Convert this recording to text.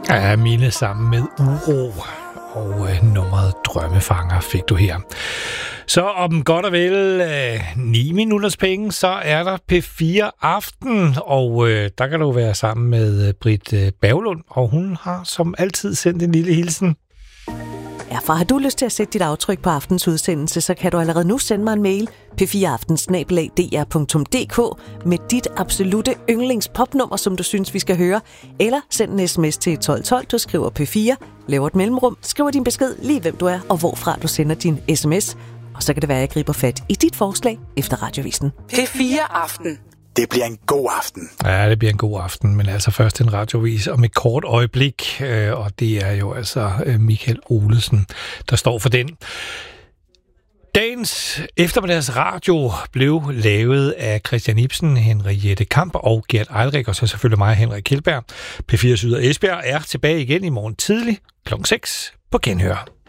Ja, Mine sammen med Uro. Og nummeret Drømmefanger fik du her. Så om godt og vel 9 minutters penge, så er der P4 Aften, og der kan du være sammen med Britt Berglund, og hun har som altid sendt en lille hilsen. Ja, for har du lyst til at sætte dit aftryk på aftens udsendelse, så kan du allerede nu sende mig en mail p4aften@dr.dk med dit absolute yndlingspopnummer, som du synes, vi skal høre, eller send en sms til 1212, du skriver P4, laver et mellemrum, skriver din besked, lige hvem du er, og hvorfra du sender din sms, og så kan det være, at jeg griber fat i dit forslag efter Radiovisen. P4 Aften. Det bliver en god aften. Ja, det bliver en god aften, men altså først en radiovis om et kort øjeblik, og det er jo altså Michael Olesen, der står for den. Dagens eftermiddags radio blev lavet af Christian Ibsen, Henriette Kamp og Gert Eilrik, og så selvfølgelig mig, Henrik Kjeldberg. P4 Syd og Esbjerg er tilbage igen i morgen tidlig kl. 6 på Genhør.